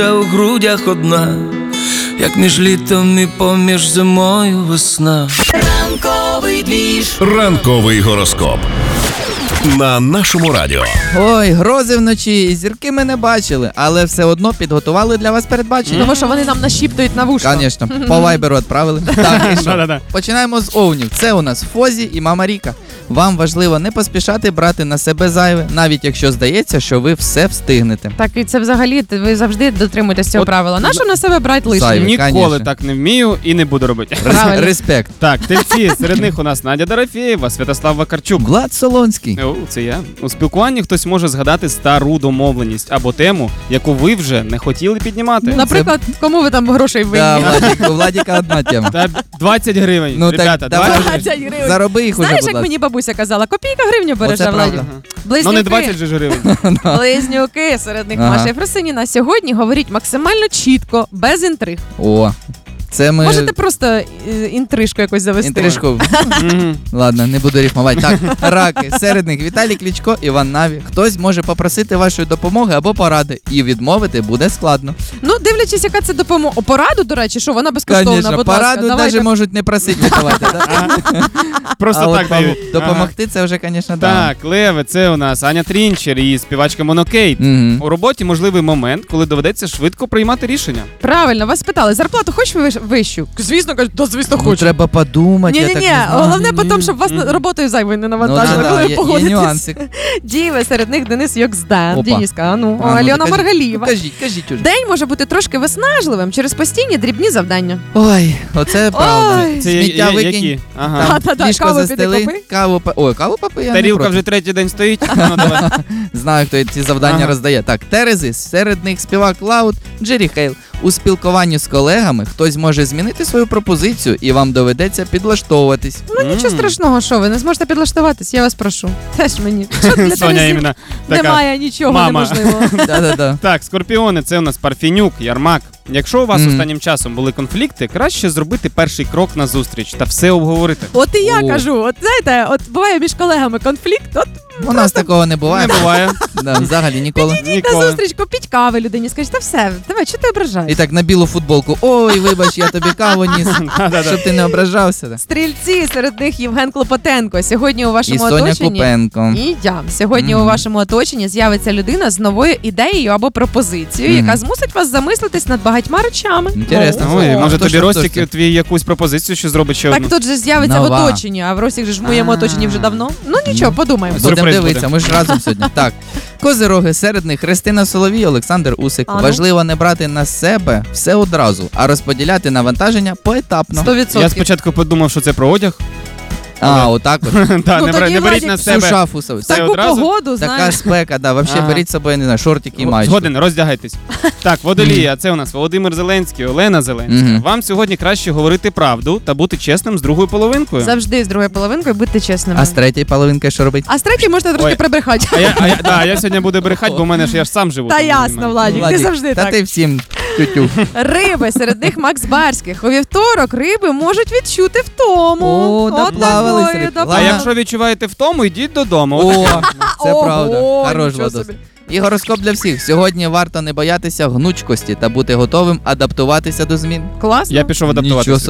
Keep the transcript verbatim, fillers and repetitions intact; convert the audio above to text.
у грудях одна, як між літом і поміж зимою весна. Ранковий двіж. Ранковий гороскоп на нашому радіо. Ой, грози вночі, зірки ми не бачили, але все одно підготували для вас передбачення. Тому що вони нам нашіптують на вушко. Звісно, по вайберу відправили. Так, і що? Починаємо з овнів. Це у нас Фозі і Мама Ріка. Вам важливо не поспішати брати на себе зайве, навіть якщо здається, що ви все встигнете. Так, і це взагалі, ви завжди дотримуєтесь цього От, правила. Нащо на себе брати лишнє? Зайве. Ніколи конечно. так не вмію і не буду робити. Правильно. Респект. Так, тельці, серед них у нас Надя Дорофєєва, Святослав Вакарчук. Влад Солонський. О, це я. У спілкуванні хтось може згадати стару домовленість або тему, яку ви вже не хотіли піднімати. Наприклад, кому ви там грошей Да, винні? Владик, у Владіка одна тема. Та двадцять гривень, Ну, так, ребята, давай. двадцять. двадцять гривень. Зароби їх уже, Знаєш, будь як ласка. мені бабуся казала, копійка гривню береже, Оце Владі. правда. Ну Близнюки. не двадцять же ж гривень. Близнюки, серед них Ага. Маша і Фросиніна. Сьогодні говоріть максимально чітко, без інтриг. О, це ми... Можете просто е, інтрижку якось завести. Інтрижку. Мгм. Ладно, не буду рифмувати. Так, раки. Серед них Віталій Кличко, Іван Наві. Хтось може попросити вашої допомоги або поради, і відмовити буде складно. Ну, дивлячись, яка це допомога. О, пораду, до речі, що вона безкоштовна, Конечно, будь пораду ласка. Давайте. навіть можуть не просити давати. Да? Просто а так от дають. пом- допомогти це вже, звісно, да. Так, Леви, це у нас Аня Трінчер і співачка Монокейт. Мгм. У роботі можливий момент, коли доведеться швидко приймати рішення. Правильно, вас питали, зарплату хочеш виш- вищу? Звісно, кажуть, да, звісно, Ну, хочу. треба подумати. я Ні-ні-ні, так не знаю. головне потім, щоб вас Мгм. роботою зайвою не Ну, навантажили, да, коли да, ви є, є погодитесь. нюансик. Діви, серед них Денис Йоксден, Опа. Дініска, а ну, А, ну, Альона кажіть, Маргалієва. Кажіть, кажіть уже. День може бути трошки виснажливим через постійні дрібні завдання. Ой, оце правда. Ой. Це я- Сміття я- викинь. які? Ага. Там Та-та-та, ліжко каву піди застели, попий. каву по... Ой, каву попий, я не Тарілка проти. вже третій день стоїть. Ну, давай. Знаю, хто ці завдання Ага. роздає. Так, Терези, серед них співак Лаут, Джері Хейл. У спілкуванні з колегами хтось може змінити свою пропозицію і вам доведеться підлаштовуватись. Ну нічого М. страшного, що ви не зможете підлаштуватись, я вас прошу. Теж мені. Що для Соня Терезів іменно така. немає нічого мама. неможливого. Да-да-да. Так, скорпіони, це у нас Парфінюк, Ярмак. Якщо у вас Мгм. останнім часом були конфлікти, краще зробити перший крок на зустріч та все обговорити. От і я О. кажу, от знаєте, от буває між колегами конфлікт, от У нас такого не буває. Не буває. Да, взагалі ніколи. на Ніколи. зустріч купіть кави людині, скажіть, та все, давай, що ти ображаєш? І так на білу футболку. Ой, вибач, я тобі каву ніс. Да-да-да. Щоб ти не ображався. Да. Стрільці, серед них Євген Клопотенко. Сьогодні у І вашому Соня оточенні Купенко. і я. Сьогодні Мгм. у вашому оточенні з'явиться людина з новою ідеєю або пропозицією, Мгм. яка змусить вас замислитись над багатьма речами. Інтересно. О, Ой, О, може хто тобі ж, хто Ростік ж це? твій якусь пропозицію ще зробить ще Так одну. тут же з'явиться в Нова. оточенні, а в Росік же ж в моєму А. оточенні вже давно. Ну нічого, подумаємо. Сюрприз Будемо буде. дивитися, ми ж разом сьогодні. Так, козироги, серед них Христина Соловій, Олександр Усик. А ну. Важливо не брати на себе все одразу, а розподіляти навантаження поетапно. сто відсотків. Я спочатку подумав, що це про одяг. А, отак от. Та, Ну, не, тоді, бер- не беріть Владик, на Всю себе. шафу собі. Це Таку одразу? погоду, Така знаєш. спека, да, вообще Ага. беріть з собою, не знаю, шортики і маєчку. Згоден, роздягайтесь. Так, водолії, а це у нас Володимир Зеленський, Олена Зеленська. Мгм. Вам сьогодні краще говорити правду та бути чесним з другою половинкою. Завжди з другою половинкою будьте чесними. А з третьої половинки що робить? А з третьої можна трошки Ой. прибрехати. А я, а я, да, я сьогодні буду брехати, бо в мене ж я ж сам живу. Та тому ясно, немає. Владик, ти Владик, завжди Та так. ти всім тютю. Риби, серед них Макс Барських. У вівторок риби можуть відчути втому. О, От доплавались такої, рибки. А доплавались. якщо відчуваєте втому, йдіть додому. О, це Ого, правда. Хорош, нічого Владос. собі. І гороскоп для всіх. Сьогодні варто не боятися гнучкості та бути готовим адаптуватися до змін. Класно. Я пішов Нічого адаптуватися.